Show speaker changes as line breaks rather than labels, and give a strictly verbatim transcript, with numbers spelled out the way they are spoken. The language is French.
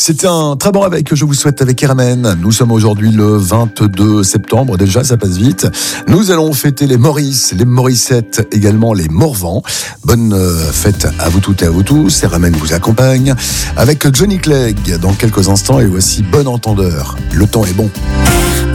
C'était un très bon réveil que je vous souhaite avec Hermène. Nous sommes aujourd'hui le vingt-deux septembre, déjà ça passe vite. Nous allons fêter les Maurice, les Morissettes, également les Morvan. Bonne euh, fête à vous toutes et à vous tous. Hermène vous accompagne avec Johnny Clegg dans quelques instants et voici Bon Entendeur. Le temps est bon.